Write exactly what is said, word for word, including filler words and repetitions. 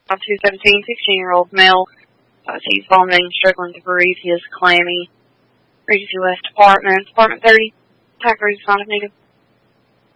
two seventeen, sixteen-year-old male. Uh, he's vomiting, struggling to breathe. He is clammy. Regency West Apartment. Apartment thirty. Attacker is not native.